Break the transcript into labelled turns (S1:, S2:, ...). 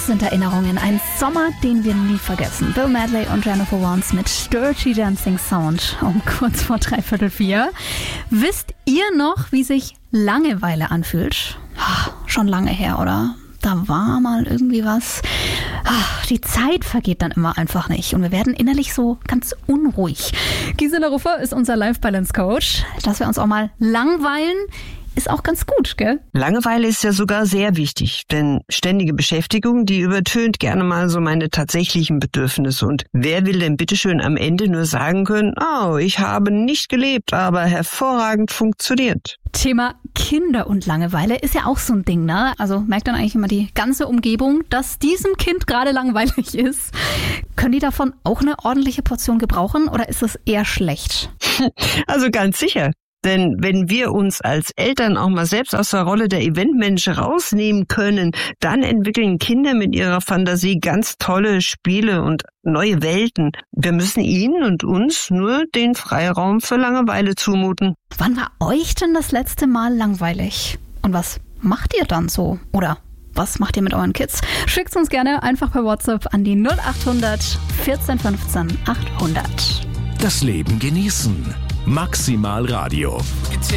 S1: sind Erinnerungen. Ein Sommer, den wir nie vergessen. Bill Medley und Jennifer Warnes mit Dirty Dancing Sound um kurz vor 3:45. Wisst ihr noch, wie sich Langeweile anfühlt? Schon lange her, oder? Da war mal irgendwie was. Die Zeit vergeht dann immer einfach nicht und wir werden innerlich so ganz unruhig. Gisela Ruffer ist unser Life Balance Coach. Dass wir uns auch mal langweilen, ist auch ganz gut, gell?
S2: Langeweile ist ja sogar sehr wichtig, denn ständige Beschäftigung, die übertönt gerne mal so meine tatsächlichen Bedürfnisse. Und wer will denn bitteschön am Ende nur sagen können, ich habe nicht gelebt, aber hervorragend funktioniert.
S1: Thema Kinder und Langeweile ist ja auch so ein Ding, ne? Also merkt dann eigentlich immer die ganze Umgebung, dass diesem Kind gerade langweilig ist. Können die davon auch eine ordentliche Portion gebrauchen oder ist das eher schlecht?
S2: Also ganz sicher. Denn wenn wir uns als Eltern auch mal selbst aus der Rolle der Eventmenschen rausnehmen können, dann entwickeln Kinder mit ihrer Fantasie ganz tolle Spiele und neue Welten. Wir müssen ihnen und uns nur den Freiraum für Langeweile zumuten.
S1: Wann war euch denn das letzte Mal langweilig? Und was macht ihr dann so? Oder was macht ihr mit euren Kids? Schickt uns gerne einfach per WhatsApp an die 0800 14 15 800.
S3: Das Leben genießen. Maximal Radio.